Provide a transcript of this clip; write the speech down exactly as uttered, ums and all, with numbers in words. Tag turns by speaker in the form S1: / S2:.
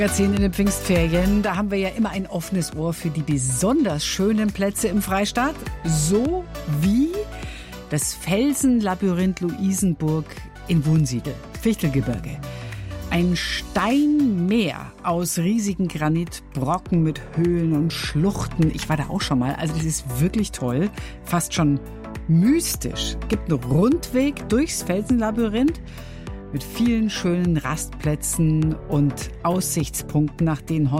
S1: Magazin in den Pfingstferien, da haben wir ja immer ein offenes Ohr für die besonders schönen Plätze im Freistaat, so wie das Felsenlabyrinth Luisenburg in Wunsiedel, Fichtelgebirge. Ein Steinmeer aus riesigen Granitbrocken mit Höhlen und Schluchten. Ich war da auch schon mal, also das ist wirklich toll, fast schon mystisch. Es gibt einen Rundweg durchs Felsenlabyrinth mit vielen schönen Rastplätzen und Aussichtspunkten, nach denen